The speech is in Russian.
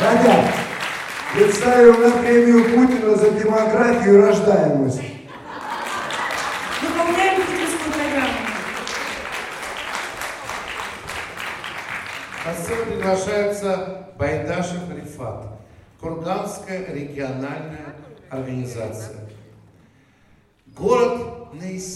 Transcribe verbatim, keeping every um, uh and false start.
Надя, представим на премию Путина за демографию и рождаемость. Выполняем путинскую программу. На сцену приглашается Байдашев Рифат, Курганская региональная организация. Город Нейс.